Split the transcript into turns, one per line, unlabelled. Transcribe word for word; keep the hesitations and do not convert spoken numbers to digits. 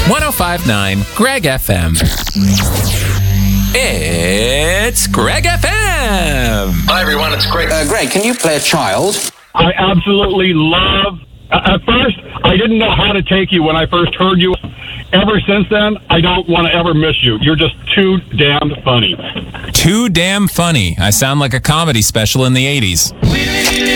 one oh five point nine Greg F M. It's Greg F M.
Hi, everyone. It's Greg.
Uh, Greg, can you play a child?
I absolutely love... At first, I didn't know how to take you when I first heard you. Ever since then, I don't want to ever miss you. You're just too damn funny.
Too damn funny. I sound like a comedy special in the eighties.